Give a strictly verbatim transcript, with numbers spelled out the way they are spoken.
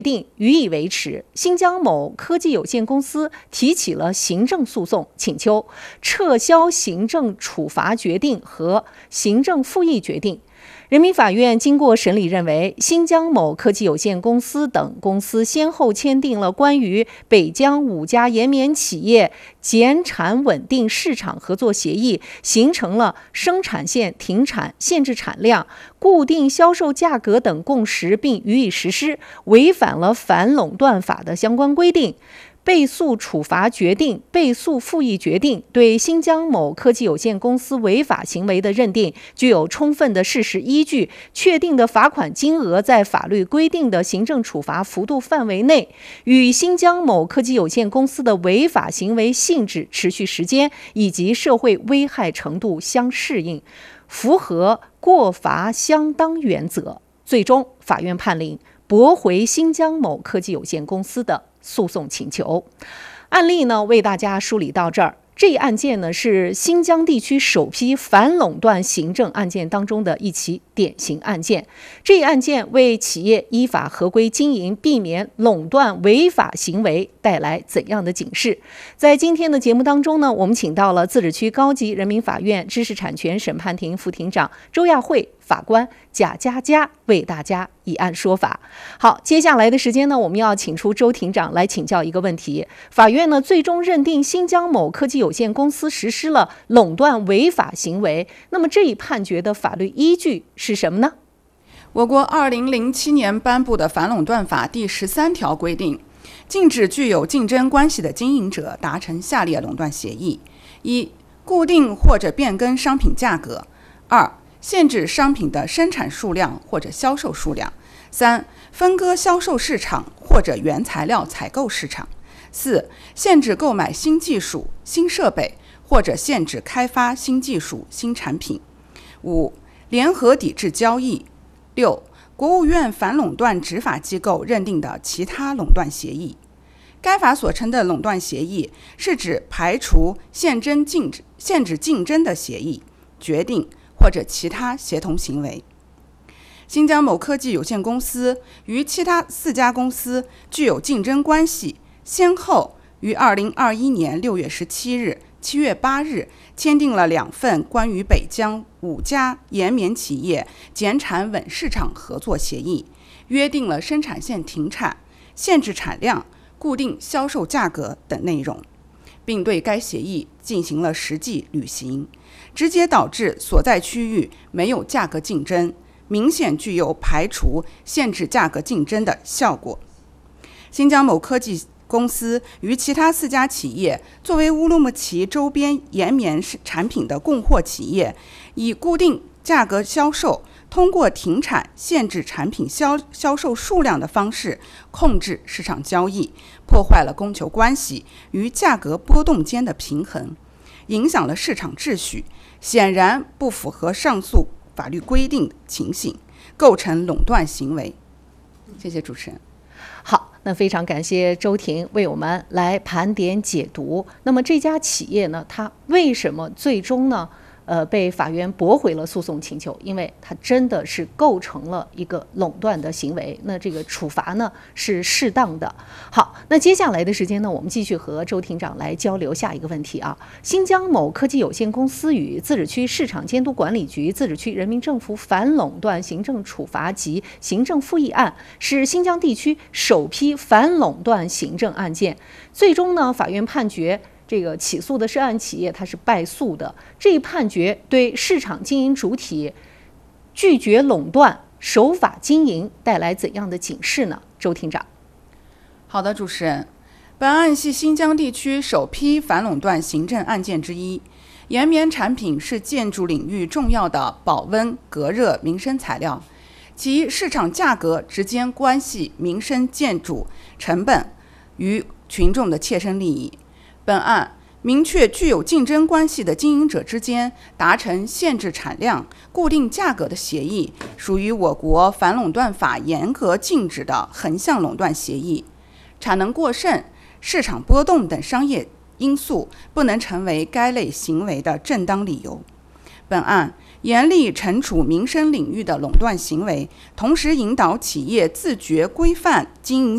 定予以维持，新疆某科技有限公司提起了行政诉讼，请求撤销行政处罚决定和行政复议决定。人民法院经过审理认为，新疆某科技有限公司等公司先后签订了关于北疆五家延绵企业减产稳定市场合作协议，形成了生产线停产、限制产量、固定销售价格等共识，并予以实施，违反了反垄断法的相关规定。被诉处罚决定、被诉复议决定对新疆某科技有限公司违法行为的认定具有充分的事实依据，确定的罚款金额在法律规定的行政处罚幅度范围内，与新疆某科技有限公司的违法行为性质、持续时间以及社会危害程度相适应，符合过罚相当原则。最终，法院判令驳回新疆某科技有限公司的诉讼请求。案例呢，为大家梳理到这儿。这一案件呢，是新疆地区首批反垄断行政案件当中的一起典型案件。这一案件为企业依法合规经营、避免垄断违法行为带来怎样的警示？在今天的节目当中呢，我们请到了自治区高级人民法院知识产权审判庭副庭长周亚慧、法官贾佳佳为大家以案说法。好，接下来的时间呢，我们要请出周庭长来请教一个问题。法院呢，最终认定新疆某科技有限公司实施了垄断违法行为，那么这一判决的法律依据是什么呢？ 我国二零零七年颁布的反垄断法第十三条规定，禁止具有竞争关系的经营者达成下列垄断协议：一、固定或者变更商品价格；二、限制商品的生产数量或者销售数量；三、分割销售市场或者原材料采购市场；四、限制购买新技术、新设备或者限制开发新技术、新产品；五、联合抵制交易；六、国务院反垄断执法机构认定的其他垄断协议。该法所称的垄断协议，是指排除、限制竞争、限制竞争的协议、决定或者其他协同行为。新疆某科技有限公司与其他四家公司具有竞争关系，先后于二零二一年六月十七日、七月八日签订了两份关于北疆五家延绵企业减产稳市场合作协议，约定了生产线停产、限制产量、固定销售价格等内容，并对该协议进行了实际履行，直接导致所在区域没有价格竞争，明显具有排除、限制价格竞争的效果。新疆某科技公司与其他四家企业作为乌鲁木齐周边延绵产品的供货企业，以固定价格销售，通过停产、限制产品销销售数量的方式控制市场交易，破坏了供求关系与价格波动间的平衡，影响了市场秩序，显然不符合上述法律规定的情形，构成垄断行为。谢谢主持人。 好，那非常感谢周庭为我们来盘点解读。那么这家企业呢，它为什么最终呢呃，被法院驳回了诉讼请求？因为它真的是构成了一个垄断的行为，那这个处罚呢是适当的。好，那接下来的时间呢，我们继续和周庭长来交流下一个问题啊。新疆某科技有限公司与自治区市场监督管理局、自治区人民政府反垄断行政处罚及行政复议案，是新疆地区首批反垄断行政案件。最终呢，法院判决这个起诉的涉案企业它是败诉的。这一判决对市场经营主体拒绝垄断、守法经营带来怎样的警示呢？周庭长。 好的，主持人，本案系新疆地区首批反垄断行政案件之一。延绵产品是建筑领域重要的保温、隔热民生材料，其市场价格直接关系民生建筑成本与群众的切身利益。本案明确具有竞争关系的经营者之间达成限制产量、固定价格的协议，属于我国反垄断法严格禁止的横向垄断协议。产能过剩、市场波动等商业因素不能成为该类行为的正当理由。本案严厉惩处民生领域的垄断行为，同时引导企业自觉规范经营